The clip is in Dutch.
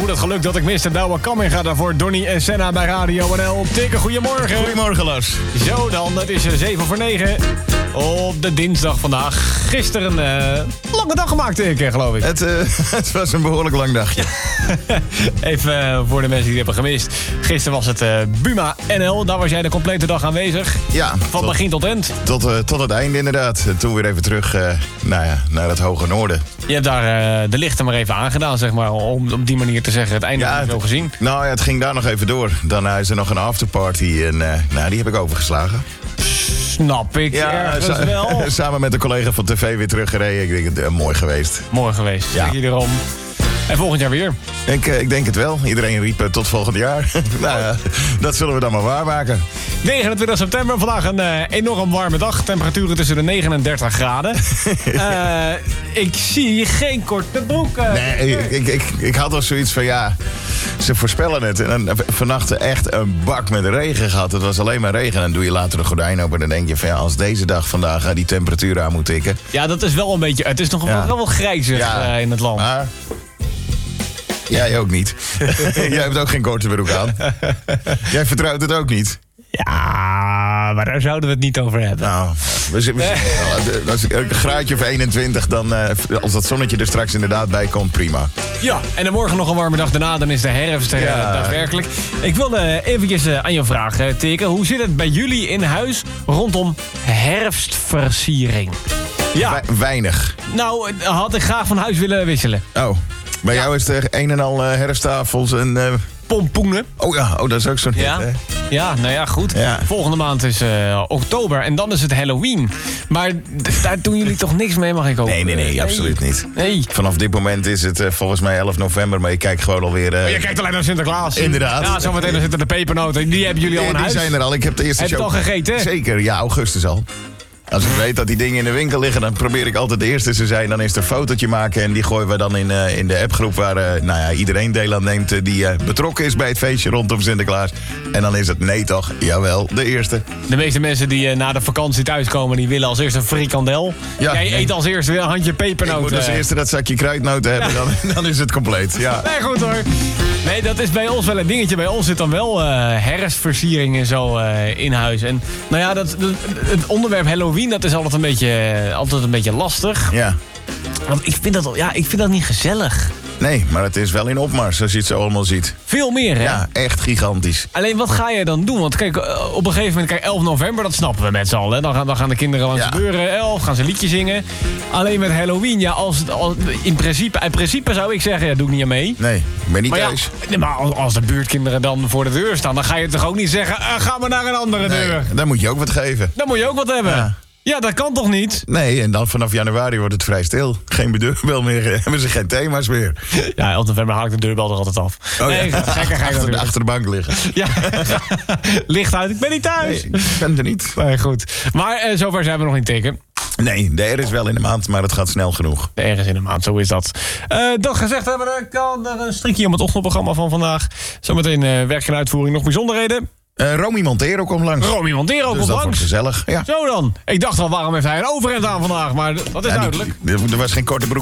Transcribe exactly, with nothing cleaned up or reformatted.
hoe dat gelukt dat ik miste. Douwe Kamminga daarvoor. Donnie en Senna bij Radio N L. Tikke, goedemorgen. Goedemorgen, Lars. Zo dan, het is zeven voor negen. Op de dinsdag vandaag. Gisteren een uh, lange dag gemaakt, Tikke, geloof ik. Het, uh, het was een behoorlijk lang dagje. Even uh, voor de mensen die het hebben gemist. Gisteren was het uh, Buma N L. Daar was jij de complete dag aanwezig. Ja. Van tot, begin tot eind. Tot, uh, tot het einde inderdaad. En toen weer even terug uh, nou ja, naar het hoge noorden. Je hebt daar uh, de lichten maar even aangedaan, zeg maar. Om op die manier te zeggen, het einde ja, heb je zo gezien. Nou ja, het ging daar nog even door. Daarna is er nog een afterparty en uh, nou, die heb ik overgeslagen. Snap ik ja, ergens sa- wel. Samen met een collega van tv weer teruggereden. Ik denk, uh, mooi geweest. Mooi geweest, ja. zeg je erom. En volgend jaar weer? Ik, uh, ik denk het wel. Iedereen riep uh, tot volgend jaar. nou ja, dat zullen we dan maar waarmaken. negenentwintig september, vandaag een uh, enorm warme dag. Temperaturen tussen de negen en dertig graden. uh, ik zie geen korte broeken. Nee, ik, ik, ik, ik had al zoiets van, ja, ze voorspellen het. En dan vannacht echt een bak met regen gehad. Het was alleen maar regen. En dan doe je later de gordijn open. Dan denk je van, ja, als deze dag vandaag uh, die temperatuur aan moet tikken. Ja, dat is wel een beetje, het is nog ja. wel wel grijzig ja. uh, in het land. Maar jij ook niet. Jij hebt ook geen korte broek aan. Jij vertrouwt het ook niet. Ja, maar daar zouden we het niet over hebben. Nou, we zitten, we, als ik een graadje of eenentwintig, dan uh, als dat zonnetje er straks inderdaad bij komt, prima. Ja, en dan morgen nog een warme dag. Daarna dan is de herfst er ja. uh, daadwerkelijk. Ik wilde eventjes uh, aan je vragen, Tikke. Hoe zit het bij jullie in huis rondom herfstversiering? Ja. We, weinig. Nou, had ik graag van huis willen wisselen. Oh, bij ja. jou is er een en al uh, herfsttafels en... Uh... pompoenen. Oh ja, oh, dat is ook zo'n ja. hit, hè? Ja, nou ja, goed. Ja. Volgende maand is uh, oktober en dan is het Halloween. Maar d- daar doen jullie toch niks mee, mag ik ook? Nee, nee, nee, nee. absoluut niet. Nee. Vanaf dit moment is het uh, volgens mij elf november, maar je kijkt gewoon alweer... Uh... Oh, je kijkt alleen naar Sinterklaas. Inderdaad. Ja, zometeen dan zitten de pepernoten. Die hebben jullie al in die huis. Die zijn er al. Ik heb de eerste heb show... Heb je al gegeten? Zeker, ja, augustus al. Als ik weet dat die dingen in de winkel liggen, dan probeer ik altijd de eerste te zijn. Dan is er een fotootje maken en die gooien we dan in, uh, in de appgroep waar uh, nou ja, iedereen deel aan neemt uh, die uh, betrokken is bij het feestje rondom Sinterklaas. En dan is het nee toch, jawel, de eerste. De meeste mensen die uh, na de vakantie thuiskomen, die willen als eerste een frikandel. Ja, Jij nee. eet als eerste weer een handje pepernoten. Ik moet als eerste dat zakje kruidnoten hebben, ja. dan, dan is het compleet. Ja. Nee, goed hoor. Nee, dat is bij ons wel een dingetje. Bij ons zit dan wel uh, herfstversiering en zo uh, in huis. En nou ja, dat, dat, het onderwerp Halloween, dat is altijd een beetje, altijd een beetje lastig. Ja. Want ik vind, dat, ja, ik vind dat niet gezellig. Nee, maar het is wel in opmars als je het zo allemaal ziet. Veel meer, hè? Ja, echt gigantisch. Alleen, wat ga je dan doen? Want kijk, op een gegeven moment, kijk, elf november, dat snappen we met z'n allen. Dan gaan, dan gaan de kinderen langs ja. de deuren, elf, gaan ze een liedje zingen. Alleen met Halloween, ja, als, als, in, principe, in principe zou ik zeggen, ja, doe ik niet aan mee. Nee, ik ben niet maar thuis. Ja, nee, maar als, als de buurtkinderen dan voor de deur staan, dan ga je toch ook niet zeggen, uh, ga maar naar een andere nee, deur. Dan moet je ook wat geven. Dan moet je ook wat hebben. Ja. Ja, dat kan toch niet? Nee, en dan vanaf januari wordt het vrij stil. Geen deurbel meer, hebben ze geen thema's meer. Ja, elf november haal ik de deurbel er altijd af. Oh, nee, ja. gekker ga je achter, de, achter de bank liggen. Ja, licht uit, ik ben niet thuis. Nee, ik ben er niet. Nee, goed. Maar uh, zover zijn we nog niet tikken. Nee, de R is wel in de maand, maar het gaat snel genoeg. De R is in de maand, zo is dat. Uh, dat gezegd hebben we kan er een strikje om het ochtendprogramma van vandaag. Zometeen uh, werk en uitvoering, nog bijzonderheden. Uh, Romy Montero komt langs. Romy Montero dus komt dat langs. Wordt gezellig. Ja. Zo dan. Ik dacht al, waarom heeft hij een overhemd aan vandaag? Maar dat is ja, duidelijk. Die, er was geen korte broek.